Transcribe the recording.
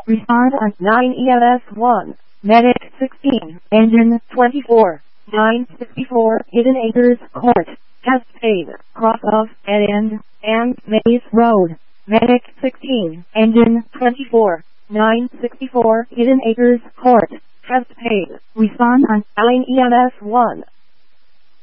Respond on 9 EMS 1. Medic 16. Engine 24. 964 Hidden Acres Court. Test paid. Cross of End and Maze Road. Medic 16. Engine 24. 964 Hidden Acres Court. Test paid. Respond on 9 EMS 1.